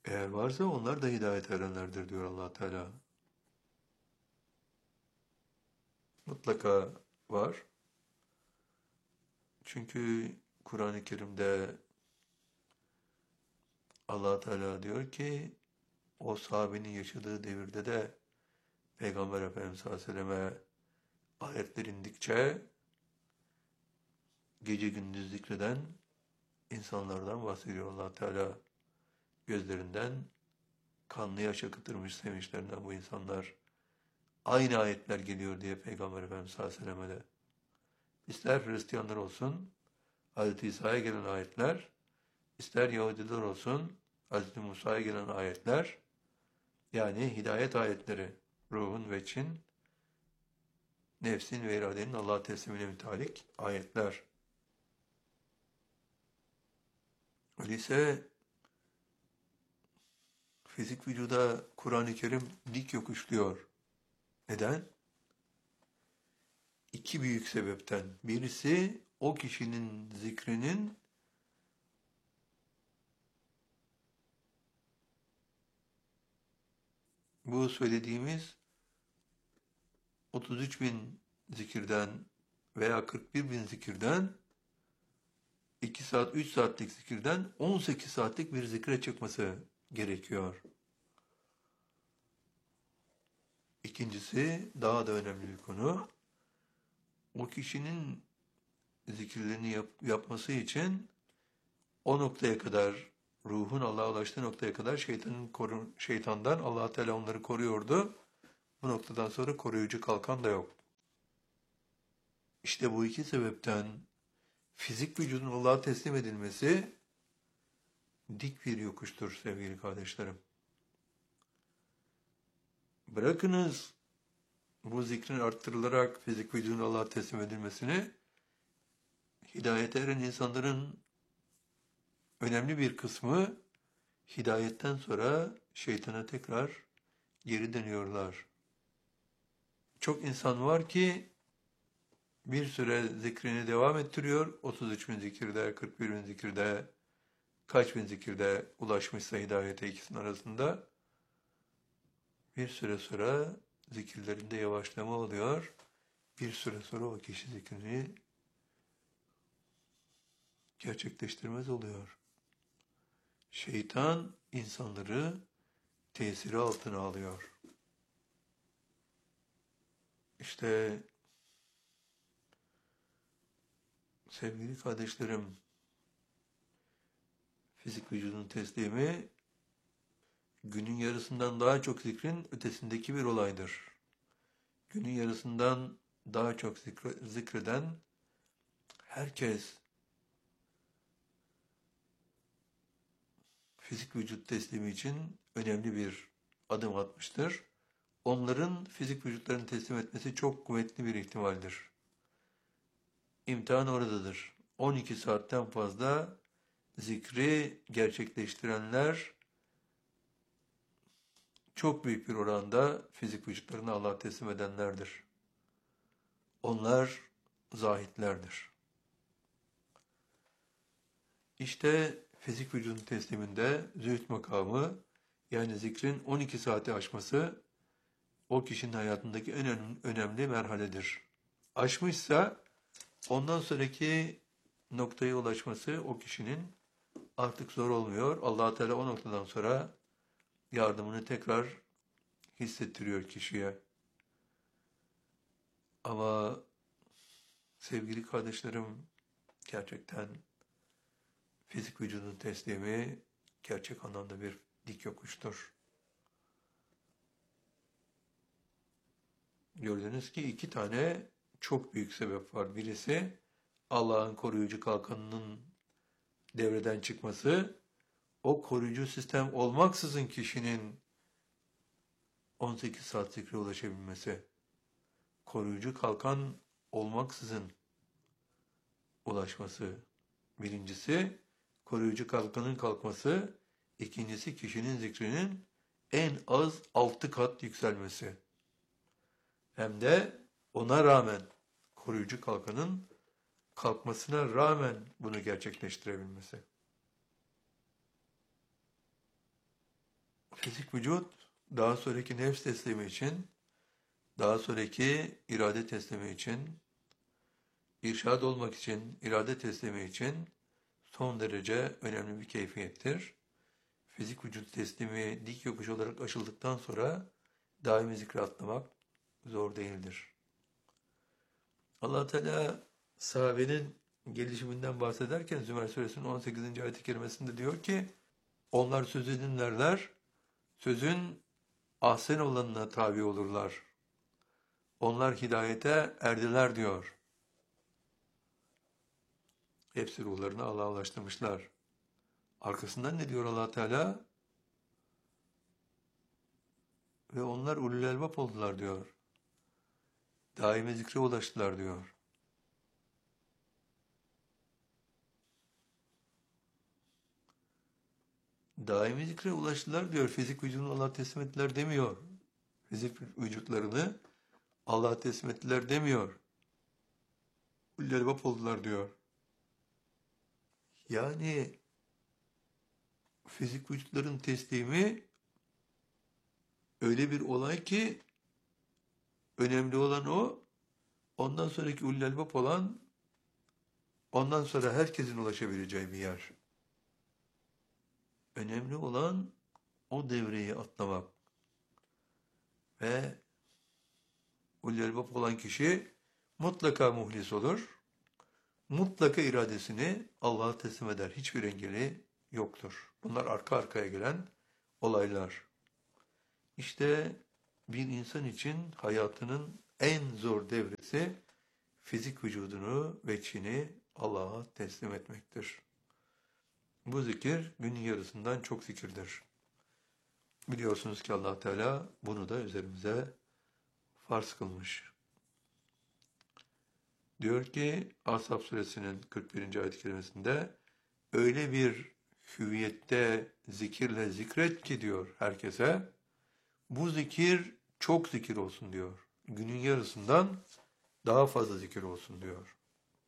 Eğer varsa onlar da hidayet erenlerdir diyor Allah Teala. Mutlaka var. Çünkü Kur'an-ı Kerim'de Allah Teala diyor ki o sahabenin yaşadığı devirde de Peygamber Efendimiz sallallahu aleyhi ve selleme ayetler indikçe gece gündüz zikreden insanlardan bahsediyor Allah Teala. Gözlerinden kanlı yaş akıtırmış sevinçlerinden bu insanlar. Aynı ayetler geliyor diye Peygamber Efendimiz sallallahu aleyhi ve selleme de. İster Hristiyanlar olsun, Hz. İsa'ya gelen ayetler, ister Yahudiler olsun, Hz. Musa'ya gelen ayetler, yani hidayet ayetleri, ruhun ve çin, nefsin ve iradenin Allah'a teslimine mütalik ayetler. Öyleyse fizik vücuda Kur'an-ı Kerim dik yokuşluyor. Neden? İki büyük sebepten. Birisi o kişinin zikrinin bu söylediğimiz 33 bin zikirden veya 41 bin zikirden 2 saat, 3 saatlik zikirden 18 saatlik bir zikre çıkması gerekiyor. İkincisi daha da önemli bir konu. O kişinin zikirlerini yapması için o noktaya kadar, ruhun Allah'a ulaştığı noktaya kadar şeytandan Allah Teala onları koruyordu. Bu noktadan sonra koruyucu kalkan da yok. İşte bu iki sebepten fizik vücudun Allah'a teslim edilmesi dik bir yokuştur sevgili kardeşlerim. Bırakınız bu zikrin arttırılarak fizik vücudun Allah'a teslim edilmesini, hidayete eren insanların önemli bir kısmı hidayetten sonra şeytana tekrar geri dönüyorlar. Çok insan var ki bir süre zikrini devam ettiriyor. 33 bin zikirde, 41 bin zikirde, kaç bin zikirde ulaşmışsa hidayete ikisinin arasında. Bir süre sonra zikirlerinde yavaşlama oluyor. Bir süre sonra o kişi zikrini gerçekleştirmez oluyor. Şeytan insanları tesiri altına alıyor. İşte sevgili kardeşlerim, fizik vücudun teslimi günün yarısından daha çok zikrin ötesindeki bir olaydır. Günün yarısından daha çok zikreden herkes fizik vücut teslimi için önemli bir adım atmıştır. Onların fizik vücutlarını teslim etmesi çok kuvvetli bir ihtimaldir. İmtihan oradadır. 12 saatten fazla zikri gerçekleştirenler çok büyük bir oranda fizik vücutlarını Allah'a teslim edenlerdir. Onlar zahitlerdir. İşte fizik vücudun tesliminde zühd makamı, yani zikrin 12 saati aşması o kişinin hayatındaki en önemli merhaledir. Aşmışsa ondan sonraki noktaya ulaşması o kişinin artık zor olmuyor. Allah Teala o noktadan sonra yardımını tekrar hissettiriyor kişiye. Ama sevgili kardeşlerim, gerçekten fizik vücudun teslimi gerçek anlamda bir dik yokuştur. Gördünüz ki iki tane çok büyük sebep var. Birisi Allah'ın koruyucu kalkanının devreden çıkması, o koruyucu sistem olmaksızın kişinin 18 saat zikre ulaşabilmesi. Koruyucu kalkan olmaksızın ulaşması. Birincisi koruyucu kalkanın kalkması, ikincisi kişinin zikrinin en az 6 kat yükselmesi. Hem de ona rağmen, koruyucu kalkanın kalkmasına rağmen bunu gerçekleştirebilmesi. Fizik vücut daha sonraki nefs teslimi için, daha sonraki irade teslimi için, irşad olmak için, irade teslimi için son derece önemli bir keyfiyettir. Fizik vücut teslimi dik yokuş olarak aşıldıktan sonra daimi zikre atlamak zor değildir. Allah Teala sahabenin gelişiminden bahsederken Zümer Suresinin 18. ayet-i kerimesinde diyor ki, onlar sözü dinlerler, sözün ahsen olanına tabi olurlar. Onlar hidayete erdiler diyor. Hepsi ruhlarını Allah'a ulaştırmışlar. Arkasından ne diyor Allah Teala? Ve onlar ulul elbap oldular diyor. Daimi zikre ulaştılar diyor. Daimi zikre ulaştılar diyor. Fizik vücudunu Allah'a teslim ettiler demiyor. Fizik vücutlarını Allah'a teslim ettiler demiyor. Ulul elbap oldular diyor. Yani fizik vücutların teslimi öyle bir olay ki önemli olan o, ondan sonraki ulul elbap olan, ondan sonra herkesin ulaşabileceği bir yer. Önemli olan o devreyi atlamak. Ve ulul elbap olan kişi mutlaka muhlis olur. Mutlaka iradesini Allah'a teslim eder. Hiçbir engeli yoktur. Bunlar arka arkaya gelen olaylar. İşte bir insan için hayatının en zor devresi fizik vücudunu ve Çin'i Allah'a teslim etmektir. Bu zikir günün yarısından çok zikirdir. Biliyorsunuz ki Allah Teala bunu da üzerimize farz kılmış. Diyor ki Ashab suresinin 41. ayet-i kerimesinde öyle bir hüviyette zikirle zikret ki diyor herkese, bu zikir çok zikir olsun diyor. Günün yarısından daha fazla zikir olsun diyor.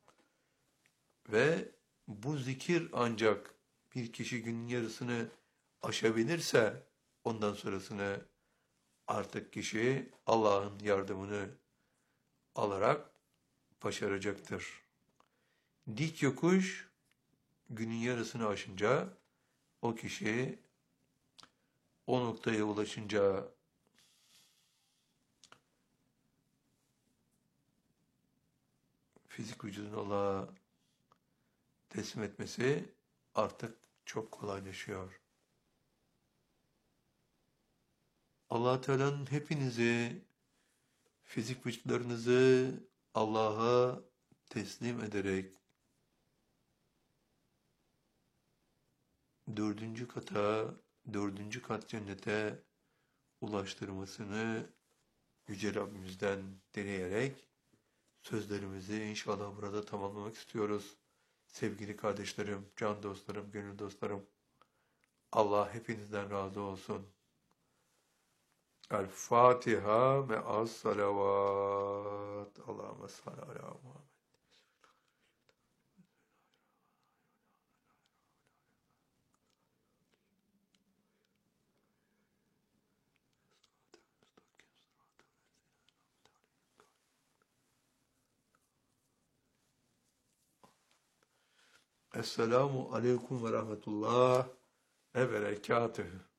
Ve bu zikir ancak bir kişi günün yarısını aşabilirse ondan sonrasını artık kişi Allah'ın yardımını alarak başaracaktır. Dik yokuş günün yarısını aşınca o kişi o noktaya ulaşınca fizik vücudunu Allah'a teslim etmesi artık çok kolaylaşıyor. Allah Teala'nın hepinizi, fizik vücutlarınızı Allah'a teslim ederek dördüncü kat cennete ulaştırmasını Yüce Rabbimizden dileyerek sözlerimizi inşallah burada tamamlamak istiyoruz. Sevgili kardeşlerim, can dostlarım, gönül dostlarım, Allah hepinizden razı olsun. El-Fatiha me'as salavat. Allahümme salli ala Muhammed. Esselamu aleyküm ve rahmetullah ve berekatühü.